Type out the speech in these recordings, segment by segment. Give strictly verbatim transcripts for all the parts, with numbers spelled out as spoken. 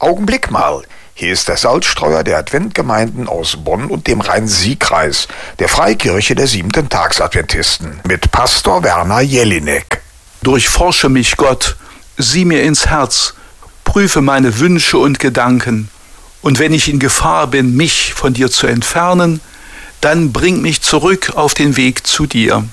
Augenblick mal. Hier ist der Salzstreuer der Adventgemeinden aus Bonn und dem Rhein-Sieg-Kreis, der Freikirche der siebenten Tagsadventisten, mit Pastor Werner Jelinek. Durchforsche mich, Gott, sieh mir ins Herz, prüfe meine Wünsche und Gedanken. Und wenn ich in Gefahr bin, mich von dir zu entfernen, dann bring mich zurück auf den Weg zu dir.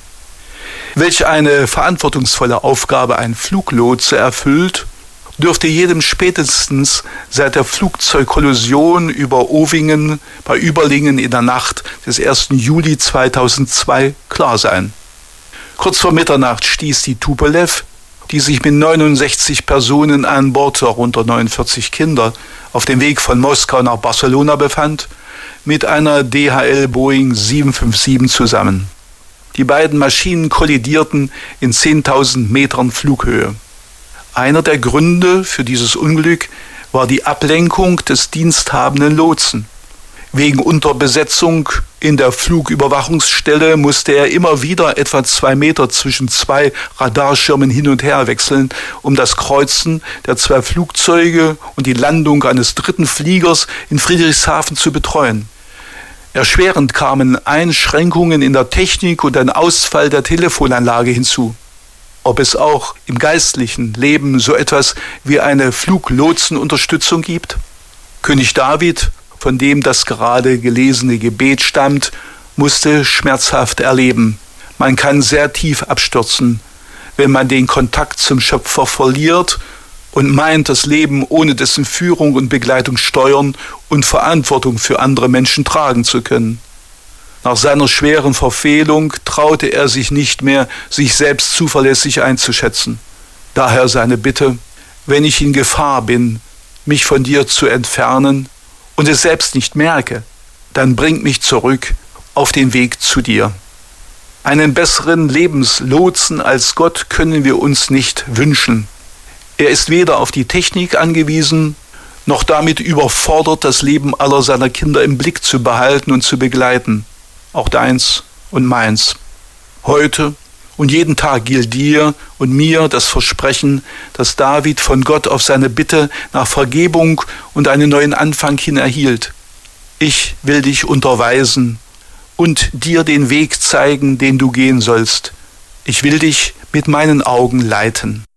Welch eine verantwortungsvolle Aufgabe ein Fluglotse erfüllt, dürfte jedem spätestens seit der Flugzeugkollision über Ovingen bei Überlingen in der Nacht des ersten Juli zweitausendzwei klar sein. Kurz vor Mitternacht stieß die Tupolew, die sich mit neunundsechzig Personen an Bord, darunter neunundvierzig Kinder, auf dem Weg von Moskau nach Barcelona befand, mit einer D H L Boeing sieben fünf sieben zusammen. Die beiden Maschinen kollidierten in zehntausend Metern Flughöhe. Einer der Gründe für dieses Unglück war die Ablenkung des diensthabenden Lotsen. Wegen Unterbesetzung in der Flugüberwachungsstelle musste er immer wieder etwa zwei Meter zwischen zwei Radarschirmen hin und her wechseln, um das Kreuzen der zwei Flugzeuge und die Landung eines dritten Fliegers in Friedrichshafen zu betreuen. Erschwerend kamen Einschränkungen in der Technik und ein Ausfall der Telefonanlage hinzu. Ob es auch im geistlichen Leben so etwas wie eine Fluglotsenunterstützung gibt? König David, von dem das gerade gelesene Gebet stammt, musste schmerzhaft erleben. Man kann sehr tief abstürzen, wenn man den Kontakt zum Schöpfer verliert und meint, das Leben ohne dessen Führung und Begleitung steuern und Verantwortung für andere Menschen tragen zu können. Nach seiner schweren Verfehlung traute er sich nicht mehr, sich selbst zuverlässig einzuschätzen. Daher seine Bitte, wenn ich in Gefahr bin, mich von dir zu entfernen und es selbst nicht merke, dann bring mich zurück auf den Weg zu dir. Einen besseren Lebenslotsen als Gott können wir uns nicht wünschen. Er ist weder auf die Technik angewiesen, noch damit überfordert, das Leben aller seiner Kinder im Blick zu behalten und zu begleiten. Auch deins und meins. Heute und jeden Tag gilt dir und mir das Versprechen, das David von Gott auf seine Bitte nach Vergebung und einen neuen Anfang hin erhielt. Ich will dich unterweisen und dir den Weg zeigen, den du gehen sollst. Ich will dich mit meinen Augen leiten.